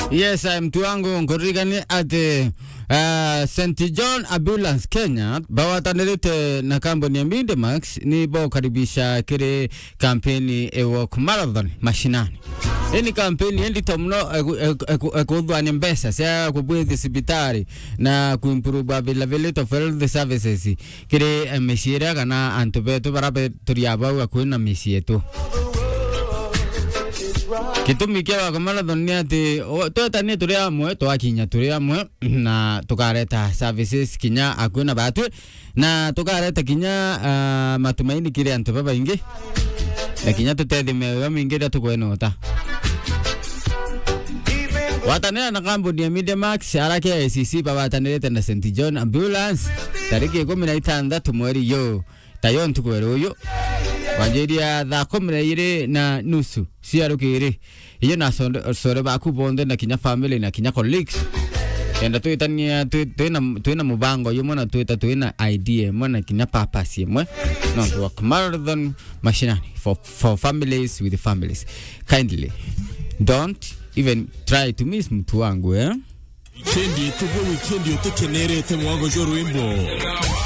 Yes, mtu wangu ngorigani ate St. John Ambulance Kenya bawatanirite na kampuni ya Mindemax ni bo karibisha kire kampeni walk marathon mashinani. Hii kampeni yendi tomno ekudhwani mbesa sia kubwithi sibitari na kuimprove availability of health services kire meshira kana antubeto barabe turiaba kwina meshieto. Kitumi kia kwa marathon ni ati twetanie turi amwe twakinya turi amwe na tukareta services kinya akwina batu na tukareta kinya matumaini kire antu baba ingi na kinya tutethime mingira tukwena watanera na kampuni ya Mindemax arake ICC bawatanirete na St. John Ambulance tariki 16 mweri yo tayon tukwero yo wanjeria thaa 12:30 ciarukiri iyo na sore baku bonde na kinya family na kinya colleagues enda tuitania tuina mubango yo mona tuina idea mona kinya purpose yemwe no walk marathon mashinani for families with families. Kindly don't even try to miss mtu wangu Weekend yetu utekenerete mwango jo ruimbo